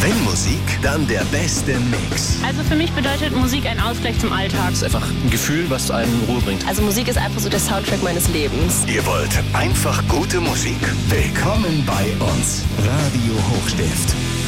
Wenn Musik, dann der beste Mix. Also für mich bedeutet Musik ein Ausgleich zum Alltag. Es ist einfach ein Gefühl, was einen Ruhe bringt. Also Musik ist einfach so der Soundtrack meines Lebens. Ihr wollt einfach gute Musik? Willkommen bei uns. Radio Hochstift.